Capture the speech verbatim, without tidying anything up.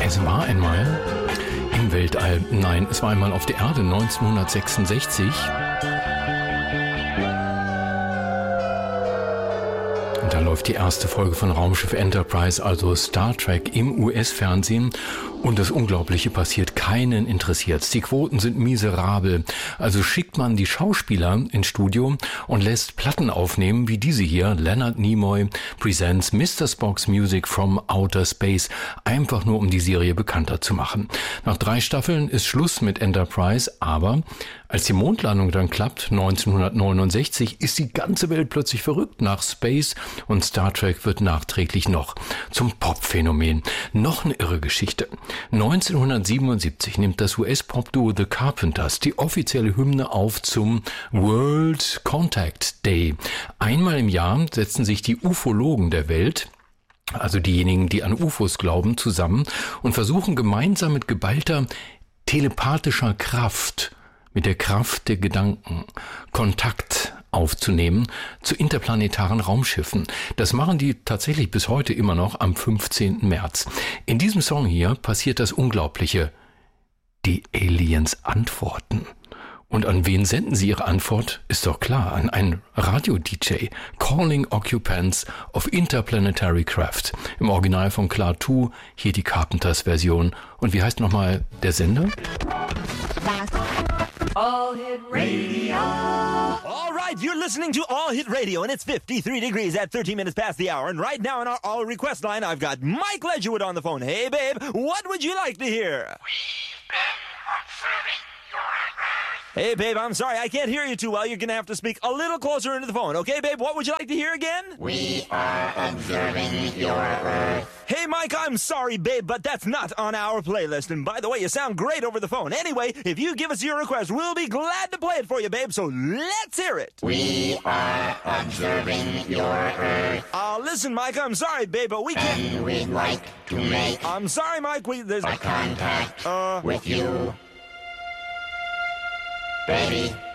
Es war einmal im Weltall, nein, es war einmal auf der Erde neunzehnhundertsechsundsechzig. Und da läuft die erste Folge von Raumschiff Enterprise, also Star Trek, im U S-Fernsehen. Und das Unglaubliche passiert, keinen interessiert's. Die Quoten sind miserabel. Also schickt man die Schauspieler ins Studio und lässt Platten aufnehmen, wie diese hier. Leonard Nimoy presents Mister Spock's Music from Outer Space. Einfach nur, um die Serie bekannter zu machen. Nach drei Staffeln ist Schluss mit Enterprise, aber als die Mondlandung dann klappt, neunzehnhundertneunundsechzig, ist die ganze Welt plötzlich verrückt nach Space und Star Trek wird nachträglich noch zum Popphänomen. Noch eine irre Geschichte. neunzehnhundertsiebenundsiebzig nimmt das U S-Pop-Duo The Carpenters die offizielle Hymne auf zum World Contact Day. Einmal im Jahr setzen sich die Ufologen der Welt, also diejenigen, die an U F Os glauben, zusammen und versuchen gemeinsam mit geballter telepathischer Kraft, mit der Kraft der Gedanken, Kontakt aufzunehmen zu interplanetaren Raumschiffen. Das machen die tatsächlich bis heute immer noch am fünfzehnten März. In diesem Song hier passiert das Unglaubliche. Die Aliens antworten. Und an wen senden sie ihre Antwort? Ist doch klar, an einen Radio-D J. Calling Occupants of Interplanetary Craft. Im Original von Clark zwei, hier die Carpenters-Version. Und wie heißt nochmal der Sender? All Hit Radio. All right, you're listening to All Hit Radio, and it's fifty-three degrees at thirteen minutes past the hour. And right now on our All Request line, I've got Mike Ledgerwood on the phone. Hey, babe, what would you like to hear? We've been observing your Earth. Hey, babe, I'm sorry, I can't hear you too well. You're going to have to speak a little closer into the phone. Okay, babe, what would you like to hear again? We are observing your Earth. Hey, Mike, I'm sorry, babe, but that's not on our playlist. And by the way, you sound great over the phone. Anyway, if you give us your request, we'll be glad to play it for you, babe, so let's hear it. We are observing your Earth. Uh, listen, Mike, I'm sorry, babe, but we can't... And we'd like to make I'm sorry, Mike, we... There's... a contact Uh... with you. Baby.